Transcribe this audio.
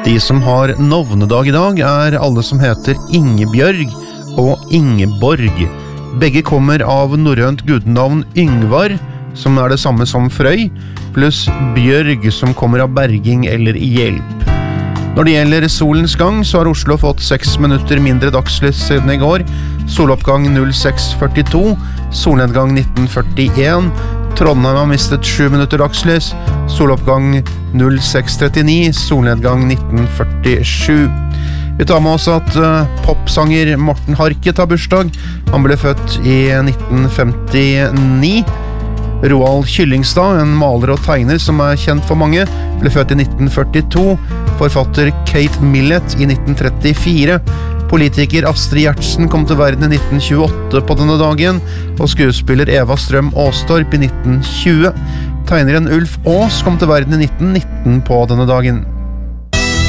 De som har navnedag I dag alle som heter Ingebjørg og Ingeborg. Begge kommer av norrønt gudenavn Yngvar, som det samme som Frøy, pluss Bjørg, som kommer av berging eller hjelp. Når det gjelder solens gang, så har Oslo fått 6 minutter mindre dagslys siden I går. Soloppgang 06:42, solnedgang 19:41. Trondheim har mistet 7 minutter dagslys. Soloppgang 06:39, solnedgang 19:47. Vi tar med oss at popsanger Morten Harket har bursdag. Han ble født I 1959. Roald Kyllingstad, en maler og tegner som kjent for mange, ble født I 1942. Forfatter Kate Millett I 1934. Politiker Astrid Gjertsen kom til verden I 1928 på denne dagen, og skuespiller Eva Strøm Aastorp I 1920. Tegneren Ulf Aas kom til verden I 1919 på denne dagen.